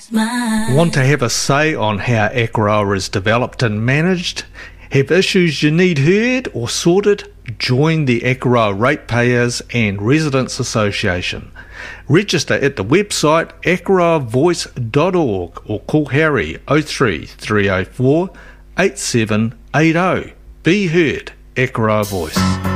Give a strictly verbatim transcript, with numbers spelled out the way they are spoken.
mine. Want to have a say on how Akaroa is developed and managed? Have issues you need heard or sorted? Join the Akaroa Ratepayers and Residents Association. Register at the website akaroa voice dot org or call Harry oh three three oh four eight seven eight oh. Be heard, Akaroa Voice.